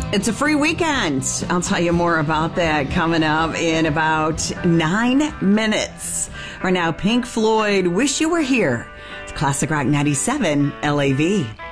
It's a free weekend. I'll tell you more about that coming up in about 9 minutes. Right now, Pink Floyd, Wish You Were Here. It's Classic Rock 97 LAV.